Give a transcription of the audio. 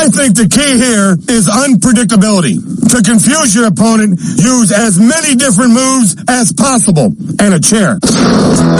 I think the key here is unpredictability. To confuse your opponent, use as many different moves as possible and a chair.